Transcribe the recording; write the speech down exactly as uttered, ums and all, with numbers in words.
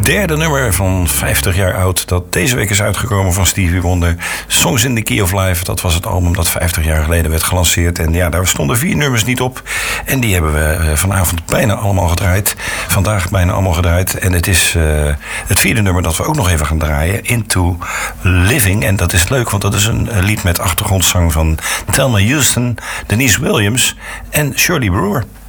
derde nummer van vijftig jaar oud dat deze week is uitgekomen van Stevie Wonder. Songs in the Key of Life, dat was het album dat vijftig jaar geleden werd gelanceerd. En ja, daar stonden vier nummers niet op. En die hebben we vanavond bijna allemaal gedraaid. Vandaag bijna allemaal gedraaid. En het is uh, het vierde nummer dat we ook nog even gaan draaien. Into Living. En dat is leuk, want dat is een lied met achtergrondzang van Thelma Houston, Denise Williams en Shirley Brewer.